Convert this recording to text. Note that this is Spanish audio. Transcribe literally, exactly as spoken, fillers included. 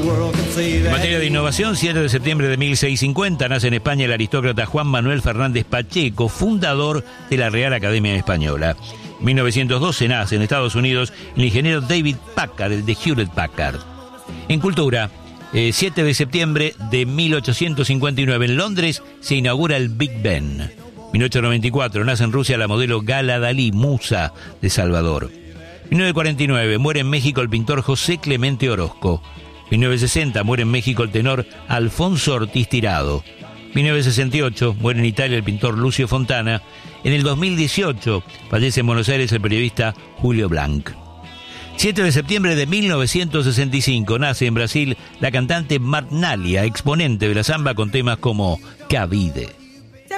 En materia de innovación, siete de septiembre de mil seiscientos cincuenta nace en España el aristócrata Juan Manuel Fernández Pacheco, fundador de la Real Academia Española. En mil novecientos doce nace en Estados Unidos el ingeniero David Packard, el de Hewlett Packard. En cultura, eh, siete de septiembre de mil ochocientos cincuenta y nueve en Londres se inaugura el Big Ben. mil ochocientos noventa y cuatro nace en Rusia la modelo Gala Dalí, musa de Salvador. mil novecientos cuarenta y nueve muere en México el pintor José Clemente Orozco. mil novecientos sesenta muere en México el tenor Alfonso Ortiz Tirado. mil novecientos sesenta y ocho muere en Italia el pintor Lucio Fontana. En el dos mil dieciocho fallece en Buenos Aires el periodista Julio Blanc. siete de septiembre de mil novecientos sesenta y cinco nace en Brasil la cantante Martinalia, exponente de la samba con temas como Cavide.